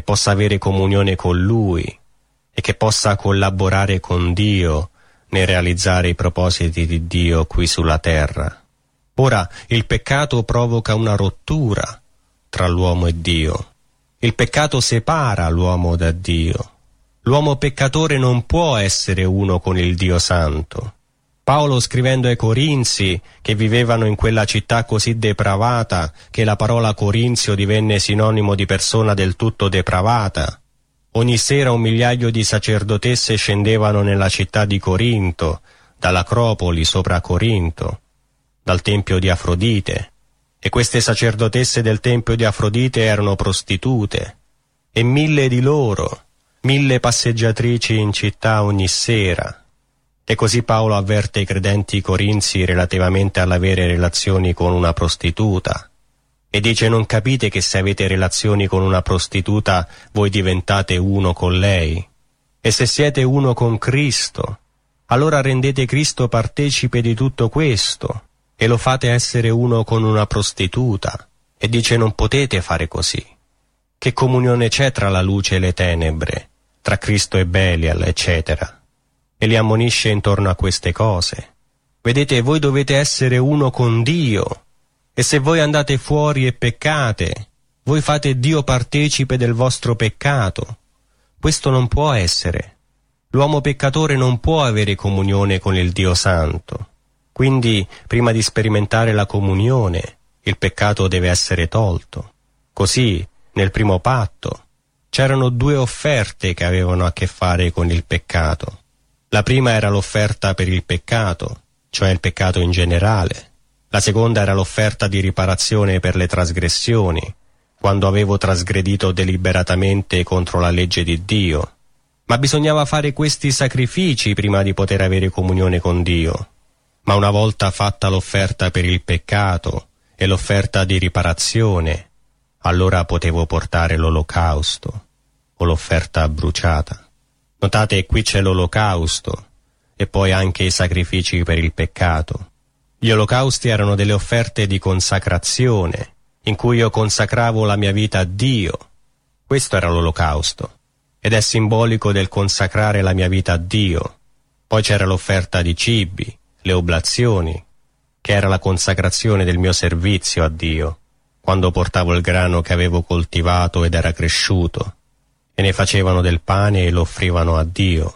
possa avere comunione con Lui e che possa collaborare con Dio nel realizzare i propositi di Dio qui sulla terra. Ora, il peccato provoca una rottura tra l'uomo e Dio. Il peccato separa l'uomo da Dio. L'uomo peccatore non può essere uno con il Dio Santo. Paolo, scrivendo ai Corinzi, che vivevano in quella città così depravata che la parola Corinzio divenne sinonimo di persona del tutto depravata, ogni sera 1 migliaio di sacerdotesse scendevano nella città di Corinto, dall'Acropoli sopra Corinto, dal tempio di Afrodite, e queste sacerdotesse del tempio di Afrodite erano prostitute, e 1000 di loro, 1000 passeggiatrici in città ogni sera. E così Paolo avverte i credenti corinzi relativamente all'avere relazioni con una prostituta, e dice: non capite che se avete relazioni con una prostituta voi diventate uno con lei? E se siete uno con Cristo, allora rendete Cristo partecipe di tutto questo, e lo fate essere uno con una prostituta. E dice: non potete fare così. Che comunione c'è tra la luce e le tenebre, tra Cristo e Belial, eccetera? E li ammonisce intorno a queste cose. Vedete, voi dovete essere uno con Dio, e se voi andate fuori e peccate, voi fate Dio partecipe del vostro peccato. Questo non può essere. L'uomo peccatore non può avere comunione con il Dio Santo. Quindi, prima di sperimentare la comunione, il peccato deve essere tolto. Così, nel primo patto, c'erano 2 offerte che avevano a che fare con il peccato. La prima era l'offerta per il peccato, cioè il peccato in generale. La seconda era l'offerta di riparazione per le trasgressioni, quando avevo trasgredito deliberatamente contro la legge di Dio. Ma bisognava fare questi sacrifici prima di poter avere comunione con Dio. Ma una volta fatta l'offerta per il peccato e l'offerta di riparazione, allora potevo portare l'olocausto o l'offerta bruciata. Notate, qui c'è l'olocausto e poi anche i sacrifici per il peccato. Gli olocausti erano delle offerte di consacrazione, in cui io consacravo la mia vita a Dio. Questo era l'olocausto, ed è simbolico del consacrare la mia vita a Dio. Poi c'era l'offerta di cibi, le oblazioni, che era la consacrazione del mio servizio a Dio, quando portavo il grano che avevo coltivato ed era cresciuto, e ne facevano del pane e lo offrivano a Dio.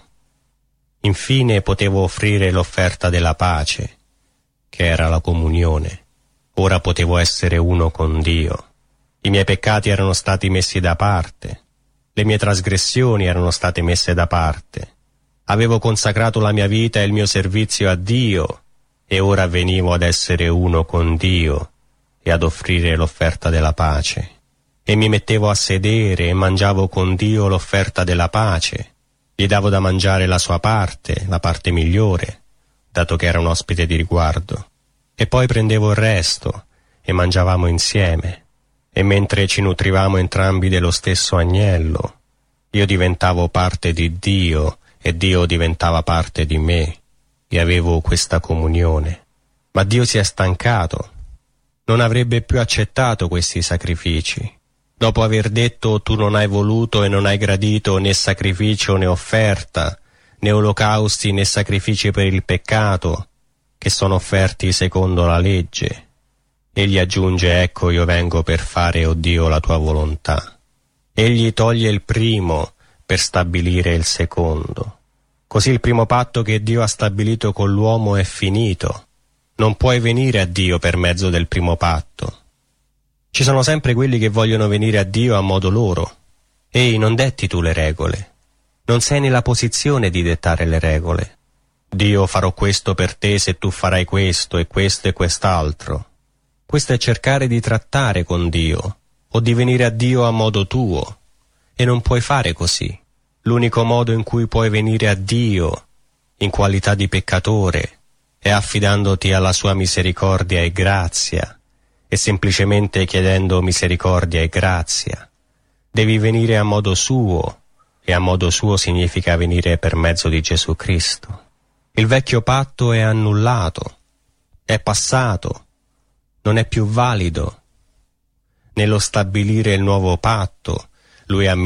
Infine potevo offrire l'offerta della pace, che era la comunione. Ora potevo essere uno con Dio. I miei peccati erano stati messi da parte, le mie trasgressioni erano state messe da parte. Avevo consacrato la mia vita e il mio servizio a Dio, e ora venivo ad essere uno con Dio e ad offrire l'offerta della pace. E mi mettevo a sedere e mangiavo con Dio l'offerta della pace. Gli davo da mangiare la sua parte, la parte migliore, dato che era un ospite di riguardo. E poi prendevo il resto e mangiavamo insieme. E mentre ci nutrivamo entrambi dello stesso agnello, io diventavo parte di Dio e Dio diventava parte di me, e avevo questa comunione. Ma Dio si è stancato. Non avrebbe più accettato questi sacrifici. Dopo aver detto: tu non hai voluto e non hai gradito né sacrificio né offerta, né olocausti né sacrifici per il peccato, che sono offerti secondo la legge. Egli aggiunge: ecco, io vengo per fare, o Dio, la tua volontà. Egli toglie il primo per stabilire il secondo. Così il primo patto che Dio ha stabilito con l'uomo è finito. Non puoi venire a Dio per mezzo del primo patto. Ci sono sempre quelli che vogliono venire a Dio a modo loro. Ehi, non detti tu le regole. Non sei nella posizione di dettare le regole. Dio, farò questo per te se tu farai questo e quest'altro. Questo è cercare di trattare con Dio, o di venire a Dio a modo tuo. E non puoi fare così. L'unico modo in cui puoi venire a Dio, in qualità di peccatore, è affidandoti alla sua misericordia e grazia, e semplicemente chiedendo misericordia e grazia. Devi venire a modo suo, e a modo suo significa venire per mezzo di Gesù Cristo. Il vecchio patto è annullato, è passato, non è più valido. Nello stabilire il nuovo patto, Lui ha